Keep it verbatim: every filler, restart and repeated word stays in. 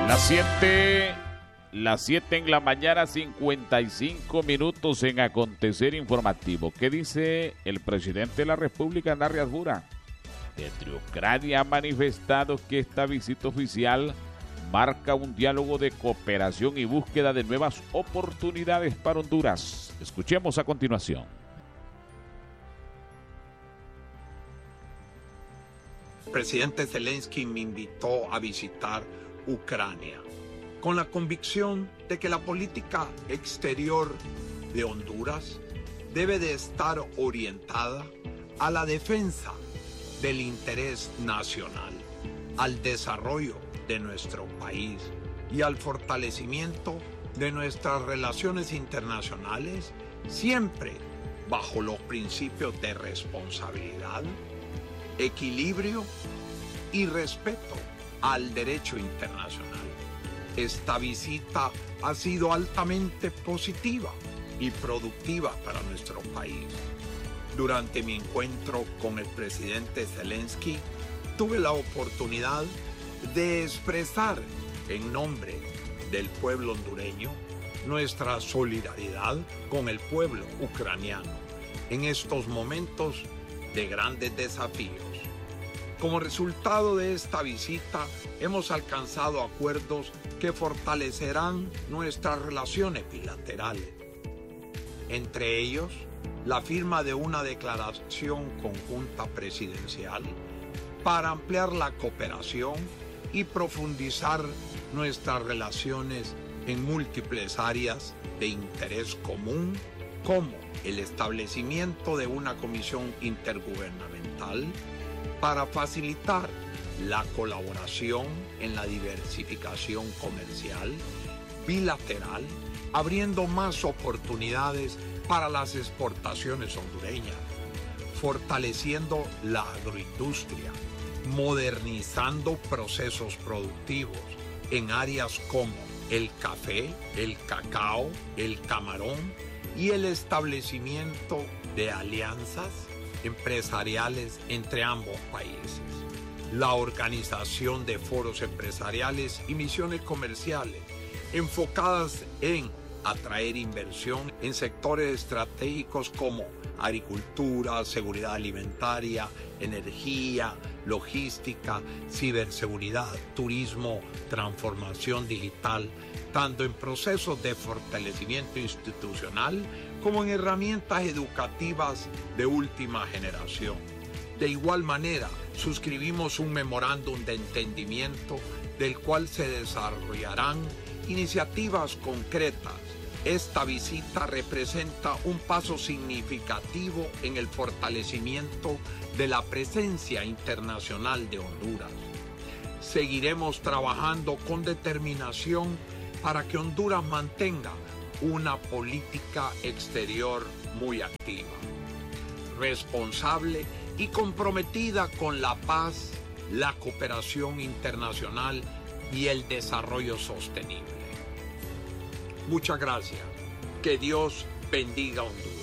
Las siete, las siete en la mañana, cincuenta y cinco minutos en Acontecer Informativo. ¿Qué dice el presidente de la República, Narri Arzura? Desde Ucrania ha manifestado que esta visita oficial marca un diálogo de cooperación y búsqueda de nuevas oportunidades para Honduras. Escuchemos a continuación. El presidente Zelensky me invitó a visitar Ucrania con la convicción de que la política exterior de Honduras debe de estar orientada a la defensa del interés nacional, al desarrollo de nuestro país y al fortalecimiento de nuestras relaciones internacionales, siempre bajo los principios de responsabilidad, equilibrio y respeto al derecho internacional. Esta visita ha sido altamente positiva y productiva para nuestro país. Durante mi encuentro con el presidente Zelensky, tuve la oportunidad de expresar en nombre del pueblo hondureño nuestra solidaridad con el pueblo ucraniano en estos momentos de grandes desafíos. Como resultado de esta visita, hemos alcanzado acuerdos que fortalecerán nuestras relaciones bilaterales. Entre ellos, la firma de una declaración conjunta presidencial para ampliar la cooperación y profundizar nuestras relaciones en múltiples áreas de interés común, como el establecimiento de una comisión intergubernamental para facilitar la colaboración en la diversificación comercial bilateral, abriendo más oportunidades para las exportaciones hondureñas, fortaleciendo la agroindustria, modernizando procesos productivos en áreas como el café, el cacao, el camarón y el establecimiento de alianzas empresariales entre ambos países, la organización de foros empresariales y misiones comerciales enfocadas en atraer inversión en sectores estratégicos como agricultura, seguridad alimentaria, energía, logística, ciberseguridad, turismo, transformación digital, tanto en procesos de fortalecimiento institucional como en herramientas educativas de última generación. De igual manera, suscribimos un memorándum de entendimiento del cual se desarrollarán iniciativas concretas. Esta visita representa un paso significativo en el fortalecimiento de la presencia internacional de Honduras. Seguiremos trabajando con determinación para que Honduras mantenga una política exterior muy activa, responsable y comprometida con la paz, la cooperación internacional y el desarrollo sostenible. Muchas gracias. Que Dios bendiga a Honduras.